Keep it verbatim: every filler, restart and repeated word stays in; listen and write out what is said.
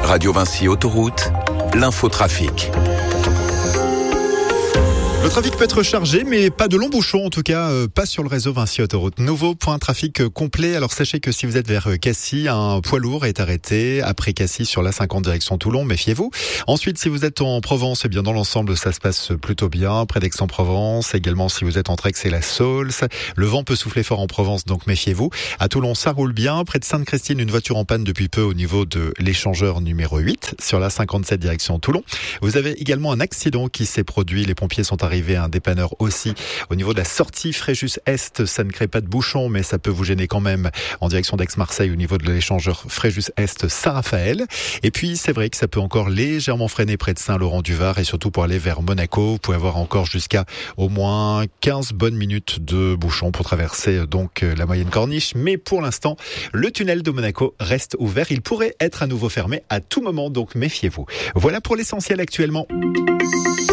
Radio Vinci Autoroute, l'infotrafic. Le trafic peut être chargé, mais pas de longs bouchons, en tout cas, euh, pas sur le réseau Vinci Autoroute. Nouveau point de trafic euh, complet. Alors sachez que si vous êtes vers euh, Cassis, un poids lourd est arrêté après Cassis sur l'A cinquante direction Toulon, méfiez-vous. Ensuite, si vous êtes en Provence, eh bien dans l'ensemble, ça se passe plutôt bien. Près d'Aix-en-Provence, également si vous êtes entre Aix et la Saulce. Le vent peut souffler fort en Provence, donc méfiez-vous. À Toulon, ça roule bien. Près de Sainte-Christine, une voiture en panne depuis peu au niveau de l'échangeur numéro huit sur l'A cinquante-sept direction Toulon. Vous avez également un accident qui s'est produit. Les pompiers sont arrivés à un dépanneur aussi au niveau de la sortie Fréjus-Est. Ça ne crée pas de bouchon, mais ça peut vous gêner quand même en direction d'Aix-Marseille au niveau de l'échangeur Fréjus-Est-Saint-Raphaël. Et puis, c'est vrai que ça peut encore légèrement freiner près de Saint-Laurent-du-Var et surtout pour aller vers Monaco. Vous pouvez avoir encore jusqu'à au moins quinze bonnes minutes de bouchon pour traverser donc la moyenne corniche. Mais pour l'instant, le tunnel de Monaco reste ouvert. Il pourrait être à nouveau fermé à tout moment, donc méfiez-vous. Voilà pour l'essentiel actuellement.